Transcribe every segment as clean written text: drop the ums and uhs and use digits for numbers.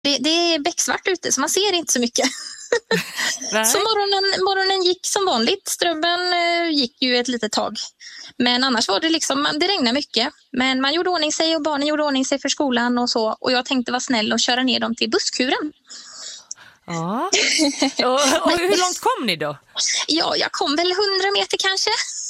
Det är becksvart ute så man ser inte så mycket. Nej. Så morgonen gick som vanligt. Strömmen gick ju ett litet tag. Men annars var det liksom, det regnade mycket. Men man gjorde ordning sig och barnen gjorde ordning sig för skolan och så. Och jag tänkte vara snäll och köra ner dem till busskuren. Ja. Och hur långt kom ni då? Ja, jag kom väl 100 meter kanske.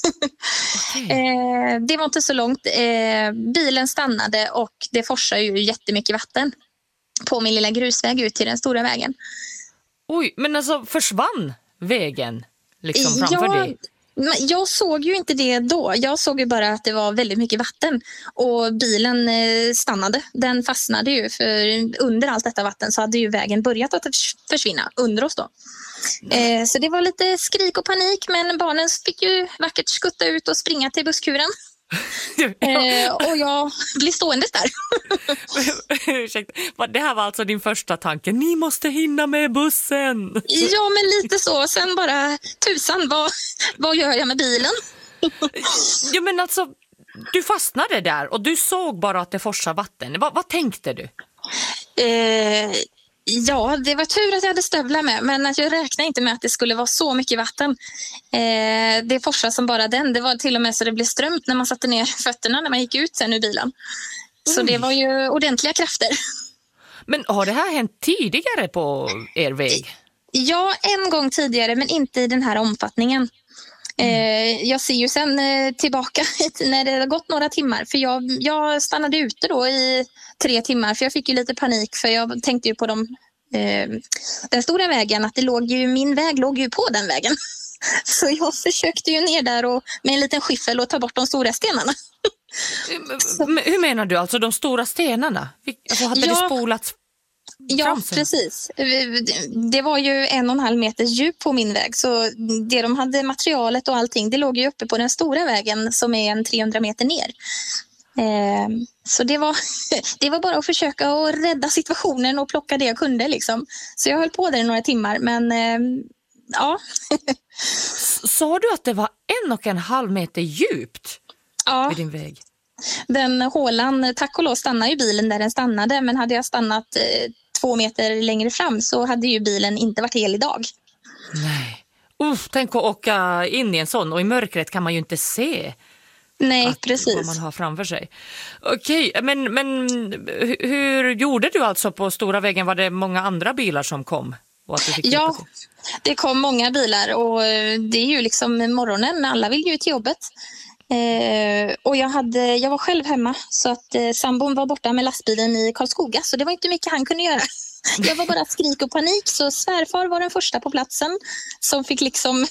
Okay. Det var inte så långt. Bilen stannade och det forsade ju jättemycket vatten på min lilla grusväg ut till den stora vägen. Oj, men alltså försvann vägen liksom framför dig? Jag såg ju inte det då. Jag såg ju bara att det var väldigt mycket vatten och bilen stannade. Den fastnade ju för under allt detta vatten så hade ju vägen börjat att försvinna under oss då. Så det var lite skrik och panik men barnen fick ju vackert skutta ut och springa till busskuren. Och jag blev stående där. Ursäkta, det här var alltså din första tanke. Ni måste hinna med bussen. Ja, men lite så. Sen bara, tusan, vad gör jag med bilen? Ja, men alltså, du fastnade där och du såg bara att det forsade vatten. Vad tänkte du? Ja, det var tur att jag hade stövlar med, men att jag räknade inte med att det skulle vara så mycket vatten. Det forsade som bara den. Det var till och med så det blev strömt när man satte ner fötterna när man gick ut sen ur bilen. Så det var ju ordentliga krafter. Men har det här hänt tidigare på er väg? Ja, en gång tidigare, men inte i den här omfattningen. Jag ser ju sen tillbaka när det har gått några timmar. För jag stannade ute då i 3 timmar. För jag fick ju lite panik. För jag tänkte ju på den stora vägen. Att min väg låg ju på den vägen. Så jag försökte ju ner där med en liten skiffel och ta bort de stora stenarna. Hur menar du? Alltså de stora stenarna? Alltså hade det spolats? Ja, precis. Det var ju 1,5 meter djup på min väg. Så det de hade, materialet och allting, det låg ju uppe på den stora vägen som är 300 meter ner. Så det var bara att försöka att rädda situationen och plocka det jag kunde. Liksom. Så jag höll på där i några timmar, men ja. Sa du att det var 1,5 meter djupt vid din väg? Den hålan, tack och lov, stannade ju bilen där den stannade. Men hade jag stannat 2 meter längre fram så hade ju bilen inte varit hel idag. Nej. Tänk att åka in i en sån och i mörkret kan man ju inte se. Nej, precis. Vad man har framför sig. Okej, men hur gjorde du alltså på stora vägen? Var det många andra bilar som kom? Och att du fick det kom många bilar och det är ju liksom morgonen. Alla vill ju till jobbet. Och jag var själv hemma så att sambon var borta med lastbilen i Karlskoga så det var inte mycket han kunde göra. Jag var bara skrik och panik så svärfar var den första på platsen som fick liksom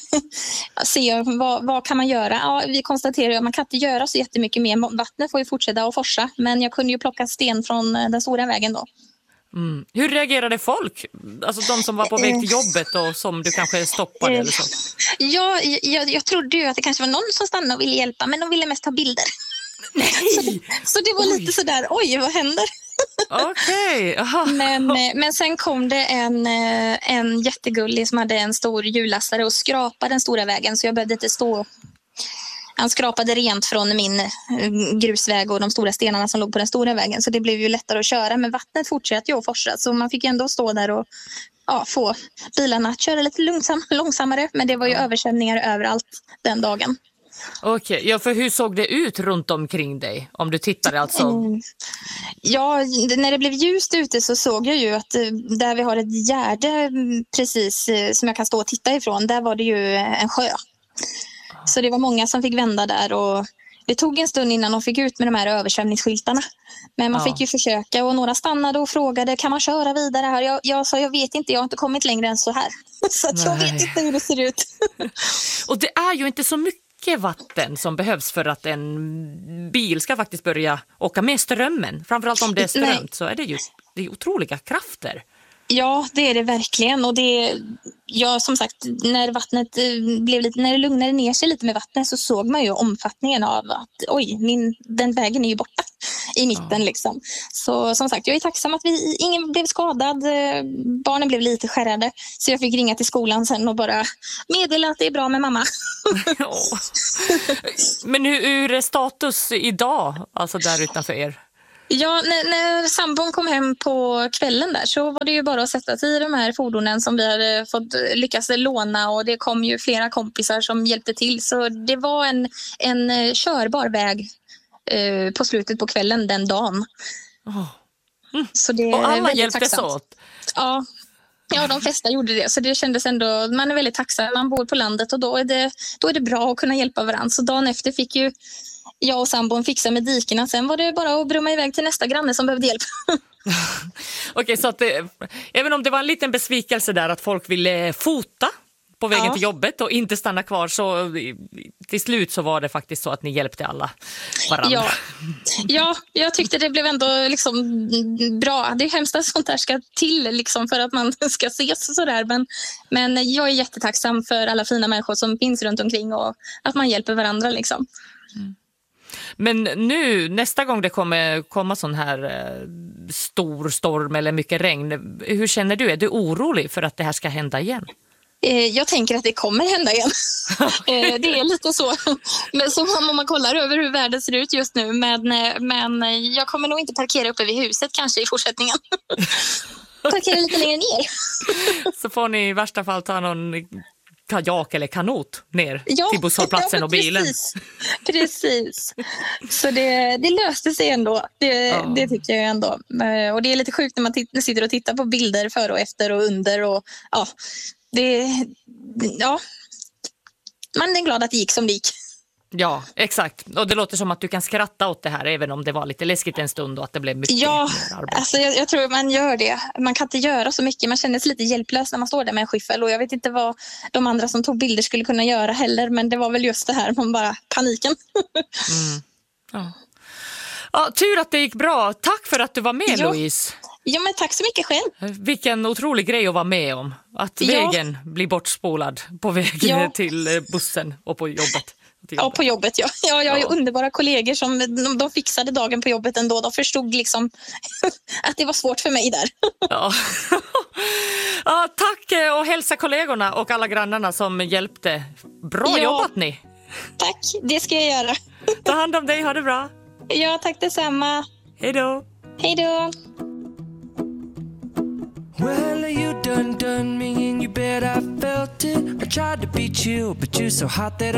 se vad kan man göra. Ja, vi konstaterade att man kan inte göra så jättemycket mer. Vattnet får ju fortsätta att forsa men jag kunde ju plocka sten från den stora vägen då. Hur reagerade folk? Alltså de som var på väg till jobbet och som du kanske stoppade eller så? Ja, jag trodde ju att det kanske var någon som stannade och ville hjälpa men de ville mest ta bilder. Nej! så det var lite sådär, oj vad händer? Okej. Men sen kom det en jättegullig som hade en stor hjullastare och skrapade den stora vägen så jag behövde inte stå. Han skrapade rent från min grusväg och de stora stenarna som låg på den stora vägen. Så det blev ju lättare att köra. Men vattnet fortsatte ju att forsa. Så man fick ändå stå där och få bilarna att köra lite långsammare. Men det var ju översvämningar överallt den dagen. Okej, för hur såg det ut runt omkring dig? Om du tittade alltså? Ja, när det blev ljust ute så såg jag ju att där vi har ett gärde precis som jag kan stå och titta ifrån. Där var det ju en sjö. Så det var många som fick vända där och det tog en stund innan de fick ut med de här översvämningsskyltarna. Men man fick ju försöka och några stannade och frågade kan man köra vidare här? Jag sa jag vet inte, jag har inte kommit längre än så här. Så att jag vet inte hur det ser ut. Och det är ju inte så mycket vatten som behövs för att en bil ska faktiskt börja åka med strömmen. Framförallt om det är strömt så är det är otroliga krafter. Ja, det är det verkligen. Och som sagt, när vattnet när det lugnade ner sig lite med vattnet så såg man ju omfattningen av att den vägen är ju borta i mitten liksom. Så som sagt, jag är tacksam att ingen blev skadad. Barnen blev lite skärrade. Så jag fick ringa till skolan sen och bara meddela att det är bra med mamma. Men hur är status idag, alltså där utanför er? Ja, när sambon kom hem på kvällen där så var det ju bara att sätta sig i de här fordonen som vi hade fått lyckas låna, och det kom ju flera kompisar som hjälpte till. Så det var en körbar väg på slutet på kvällen den dagen. Så det Och alla är väldigt hjälptes tacksamt. åt. Ja, de flesta gjorde det. Så det kändes ändå, man är väldigt tacksam. Man bor på landet och då är det bra att kunna hjälpa varandra. Så dagen efter fick ju jag och sambon fixa med dikena. Sen var det bara att brumma iväg till nästa granne som behövde hjälp. Okej, så att även om det var en liten besvikelse där att folk ville fota på vägen till jobbet och inte stanna kvar, så till slut så var det faktiskt så att ni hjälpte alla varandra. Ja, jag tyckte det blev ändå liksom bra. Det är hemskt att sånt här ska till liksom för att man ska ses sådär. Men jag är jättetacksam för alla fina människor som finns runt omkring och att man hjälper varandra liksom. Men nu, nästa gång det kommer komma sån här stor storm eller mycket regn, hur känner du? Är du orolig för att det här ska hända igen? Jag tänker att det kommer hända igen. Det är lite så. Men som om man kollar över hur världen ser ut just nu. Men jag kommer nog inte parkera uppe vid huset kanske i fortsättningen. Parkera lite längre ner. Så får ni i värsta fall ta någon kajak eller kanot ner till busshållplatsen och bilen. Precis. Så det löste sig ändå. Det tycker jag ändå. Och det är lite sjukt när man sitter och tittar på bilder före och efter och under. Och, man är glad att det gick som det gick. Ja, exakt. Och det låter som att du kan skratta åt det här även om det var lite läskigt en stund och att det blev mycket arbete. Alltså jag tror man gör det. Man kan inte göra så mycket. Man känner sig lite hjälplös när man står där med en skyffel. Och jag vet inte vad de andra som tog bilder skulle kunna göra heller. Men det var väl just det här, man bara paniken. Ja, tur att det gick bra. Tack för att du var med, Louise. Ja, men tack så mycket själv. Vilken otrolig grej att vara med om. Att vägen blir bortspolad på vägen till bussen och på jobbet. Ja, på jobbet, ja. Jag har ju underbara kollegor som de fixade dagen på jobbet ändå. De förstod liksom att det var svårt för mig där. Ja, tack och hälsa kollegorna och alla grannarna som hjälpte. Bra jobbat ni. Tack, det ska jag göra. Ta hand om dig, ha det bra. Ja, tack detsamma. Hej då. Hej då. Well, you done me and you bet I felt it. I tried to beat you, but you're so hot that